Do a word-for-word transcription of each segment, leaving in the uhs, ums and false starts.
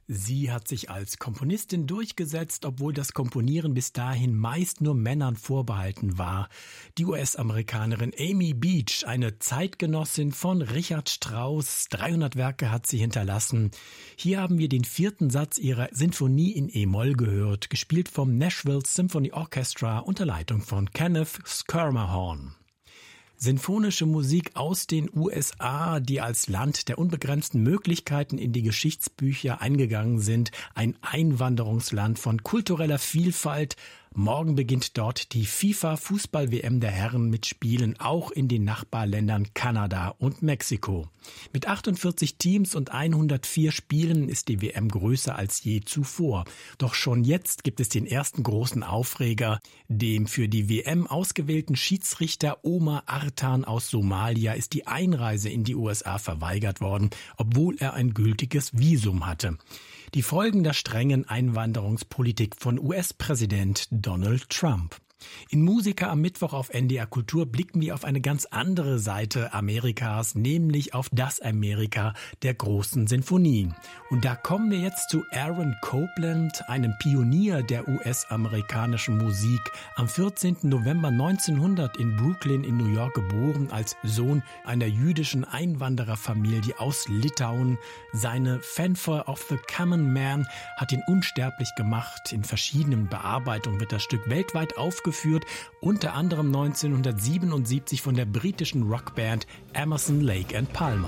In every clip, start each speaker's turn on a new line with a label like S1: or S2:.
S1: Sie hat sich als Komponistin durchgesetzt, obwohl das Komponieren bis dahin meist nur Männern vorbehalten war. Die U S-Amerikanerin Amy Beach, eine Zeitgenossin von Richard Strauss, dreihundert Werke hat sie hinterlassen. Hier haben wir den vierten Satz ihrer Sinfonie in E-Moll gehört, gespielt vom Nashville Symphony Orchestra unter Leitung von Kenneth Schermerhorn. Sinfonische Musik aus den U S A, die als Land der unbegrenzten Möglichkeiten in die Geschichtsbücher eingegangen sind, ein Einwanderungsland von kultureller Vielfalt. Morgen beginnt dort die FIFA-Fußball-W M der Herren mit Spielen auch in den Nachbarländern Kanada und Mexiko. Mit achtundvierzig Teams und hundertvier Spielen ist die W M größer als je zuvor. Doch schon jetzt gibt es den ersten großen Aufreger. Dem für die W M ausgewählten Schiedsrichter Omar Artan aus Somalia ist die Einreise in die U S A verweigert worden, obwohl er ein gültiges Visum hatte. Die Folgen der strengen Einwanderungspolitik von U S-Präsident Donald Trump. In Musiker am Mittwoch auf N D R Kultur blicken wir auf eine ganz andere Seite Amerikas, nämlich auf das Amerika der großen Sinfonien. Und da kommen wir jetzt zu Aaron Copland, einem Pionier der U S-amerikanischen Musik. Am vierzehnten November neunzehnhundert in Brooklyn in New York geboren, als Sohn einer jüdischen Einwandererfamilie aus Litauen. Seine Fanfare of the Common Man hat ihn unsterblich gemacht. In verschiedenen Bearbeitungen wird das Stück weltweit aufgeführt. Geführt, unter anderem neunzehnhundertsiebenundsiebzig von der britischen Rockband Emerson, Lake and Palmer.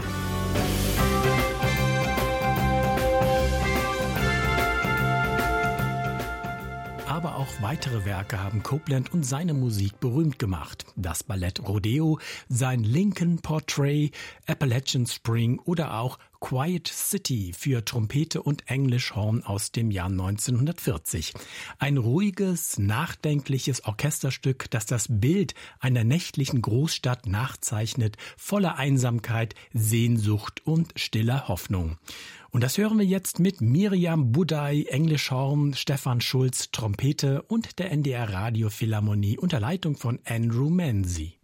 S1: Aber auch weitere Werke haben Copland und seine Musik berühmt gemacht. Das Ballett Rodeo, sein Lincoln Portrait, Appalachian Spring oder auch Quiet City für Trompete und Englischhorn aus dem Jahr neunzehnhundertvierzig. Ein ruhiges, nachdenkliches Orchesterstück, das das Bild einer nächtlichen Großstadt nachzeichnet, voller Einsamkeit, Sehnsucht und stiller Hoffnung. Und das hören wir jetzt mit Miriam Budai, Englischhorn, Stefan Schulz, Trompete und der N D R Radio Philharmonie unter Leitung von Andrew Manzi.